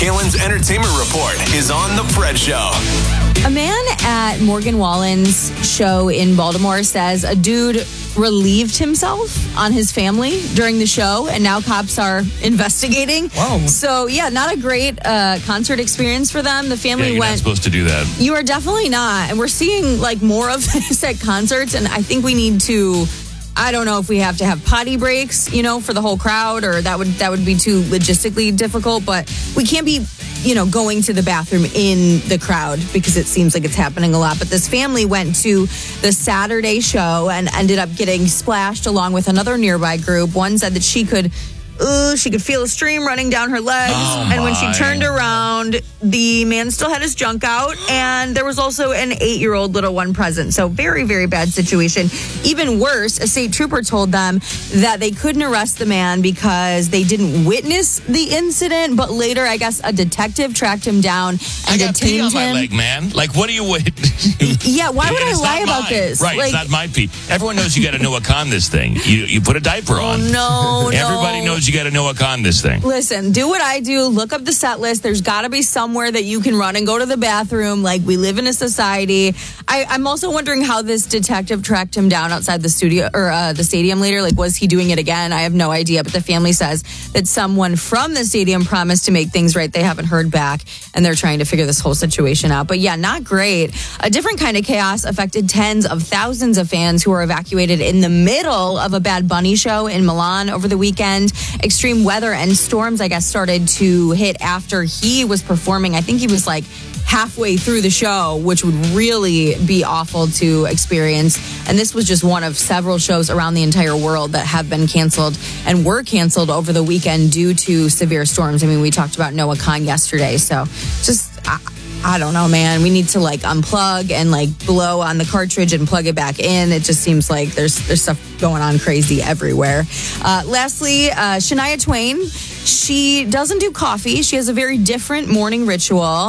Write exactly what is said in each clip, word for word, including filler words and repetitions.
Kalen's Entertainment Report is on The Fred Show. A man at Morgan Wallen's show in Baltimore says a dude relieved himself on his family during the show, and now cops are investigating. Whoa. So, yeah, not a great uh, concert experience for them. The family Yeah, you're went... not supposed to do that. You are definitely not. And we're seeing, like, more of this at concerts, and I think we need to... I don't know if we have to have potty breaks, you know, for the whole crowd, or that would that would be too logistically difficult. But we can't be, you know, going to the bathroom in the crowd because it seems like it's happening a lot. But this family went to the Saturday show and ended up getting splashed along with another nearby group. One said that she could... Ooh, she could feel a stream running down her legs. Oh, and when she my. turned around, the man still had his junk out. And there was also an eight-year-old little one present. So very, very bad situation. Even worse, a state trooper told them that they couldn't arrest the man because they didn't witness the incident. But later, I guess, a detective tracked him down and I got pee detained on my him. leg, man. Like, what do you wait? Yeah, why would And I it's lie not about mine. this? Right, Like- it's not my pee. Everyone knows you got to Noah Khan this thing. You you put a diaper Oh, on. no, no. Everybody knows you got to Noah Khan this thing. Listen, do what I do. Look up the set list. There's got to be somewhere that you can run and go to the bathroom. Like, we live in a society. I, I'm also wondering how this detective tracked him down outside the studio or uh, the stadium later. Like, was he doing it again? I have no idea. But the family says that someone from the stadium promised to make things right. They haven't heard back, and they're trying to figure this whole situation out. But yeah, not great. A different kind of chaos affected tens of thousands of fans who were evacuated in the middle of a Bad Bunny show in Milan over the weekend. Extreme weather and storms, I guess, started to hit after he was performing. I think he was like halfway through the show, which would really be awful to experience. And this was just one of several shows around the entire world that have been canceled and were canceled over the weekend due to severe storms. I mean, we talked about Noah Khan yesterday. So just... I, I don't know, man. We need to like unplug and like blow on the cartridge and plug it back in. It just seems like there's there's stuff going on crazy everywhere. Uh, lastly, uh, Shania Twain. She doesn't do coffee. She has a very different morning ritual.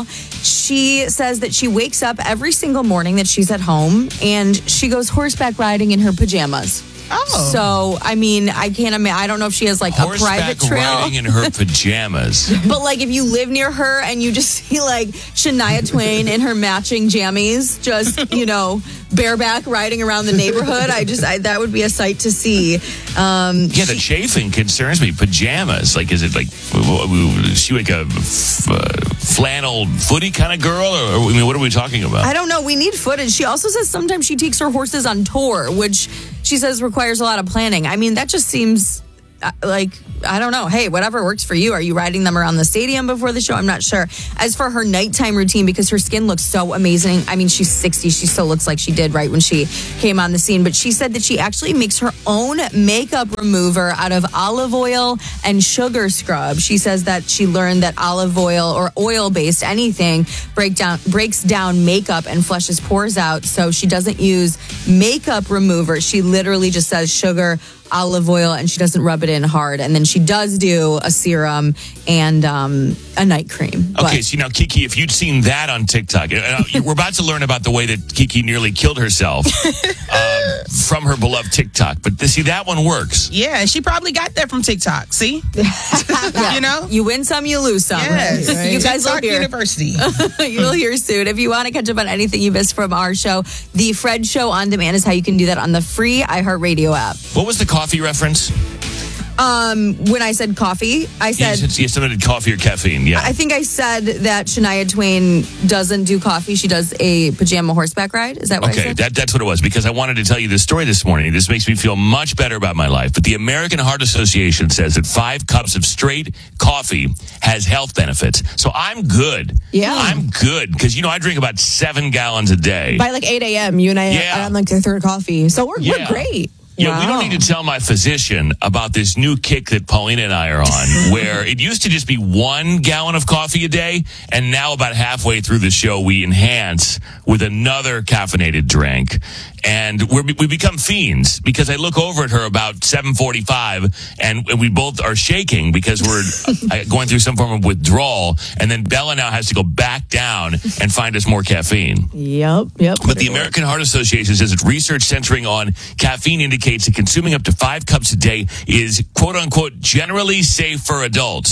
She says that she wakes up every single morning that she's at home and she goes horseback riding in her pajamas. Oh. So, I mean, I can't imagine. I don't know if she has like a private Horseback trail. riding in her pajamas. But like if you live near her and you just see like Shania Twain in her matching jammies, just, you know, bareback riding around the neighborhood, I just, I, that would be a sight to see. Um, Yeah, the chafing concerns me. Pajamas, like, is it like, is she like a f- uh, flannel footy kind of girl? Or, I mean, what are we talking about? I don't know. We need footage. She also says sometimes she takes her horses on tour, which she says requires a lot of planning. I mean, that just seems uh, like, I don't know. Hey, whatever works for you. Are you riding them around the stadium before the show? I'm not sure. As for her nighttime routine, because her skin looks so amazing. I mean, she's sixty. She still looks like she did right when she came on the scene. But she said that she actually makes her own makeup remover out of olive oil and sugar scrub. She says that she learned that olive oil or oil-based anything break down, breaks down makeup and flushes pores out. So she doesn't use makeup remover. She literally just says sugar, olive oil, and she doesn't rub it in hard. And then she does do a serum and um, a night cream. Okay, But- so now, Kiki, if you'd seen that on TikTok, uh, we're about to learn about the way that Kiki nearly killed herself uh, from her beloved TikTok. But see, that one works. Yeah, she probably got that from TikTok. See? You know? You win some, you lose some. Yes. You guys will TikTok hear. University. You'll hear soon. If you want to catch up on anything you missed from our show, The Fred Show on Demand is how you can do that on the free iHeartRadio app. What was the coffee reference? Um, when I said coffee, I You said... said you said coffee or caffeine, yeah. I think I said that Shania Twain doesn't do coffee. She does a pajama horseback ride. Is that what I Okay, said? that, that's what it was, because I wanted to tell you this story this morning. This makes me feel much better about my life. But the American Heart Association says that five cups of straight coffee has health benefits. So I'm good. Yeah. I'm good, because, you know, I drink about seven gallons a day. By like eight a.m., you and I Yeah. are on like the third coffee. So we're, Yeah. we're great. Yeah, we Wow. don't need to tell my physician about this new kick that Paulina and I are on, where it used to just be one gallon of coffee a day, and now about halfway through the show, we enhance with another caffeinated drink. And we're, we become fiends, because I look over at her about seven forty-five, and we both are shaking because we're uh, going through some form of withdrawal. And then Bella now has to go back down and find us more caffeine. Yep, yep. But the American Heart Association says its research centering on caffeine indicates that consuming up to five cups a day is, quote unquote, generally safe for adults.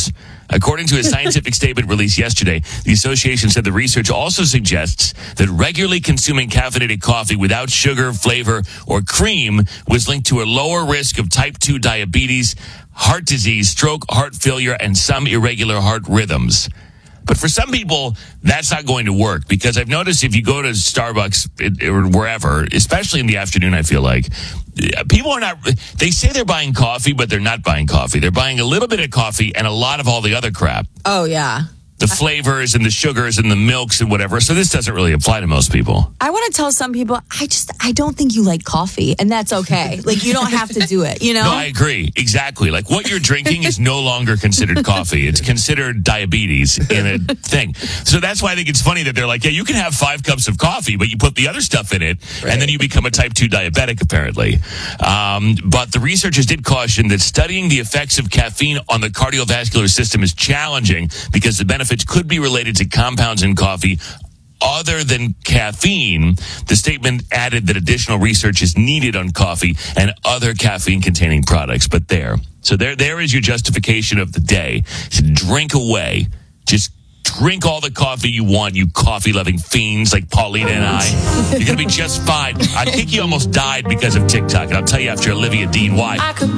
According to a scientific statement released yesterday, the association said the research also suggests that regularly consuming caffeinated coffee without sugar, flavor, or cream was linked to a lower risk of type two diabetes, heart disease, stroke, heart failure, and some irregular heart rhythms. But for some people, that's not going to work because I've noticed if you go to Starbucks or wherever, especially in the afternoon, I feel like, people are not, they say they're buying coffee, but they're not buying coffee. They're buying a little bit of coffee and a lot of all the other crap. Oh, yeah. The flavors and the sugars and the milks and whatever. So this doesn't really apply to most people. I want to tell some people, I just, I don't think you like coffee, and that's okay. Like, you don't have to do it, you know? No, I agree. Exactly. Like, what you're drinking is no longer considered coffee. It's considered diabetes in a thing. So that's why I think it's funny that they're like, yeah, you can have five cups of coffee, but you put the other stuff in it, right, and then you become a type two diabetic, apparently. Um, but the researchers did caution that studying the effects of caffeine on the cardiovascular system is challenging because the benefits could be related to compounds in coffee other than caffeine. The statement added that additional research is needed on coffee and other caffeine-containing products. But there, so there, there is your justification of the day. So drink away. Just drink all the coffee you want, you coffee-loving fiends like Paulina and I. You're going to be just fine. I think he almost died because of TikTok, and I'll tell you after Olivia Dean why.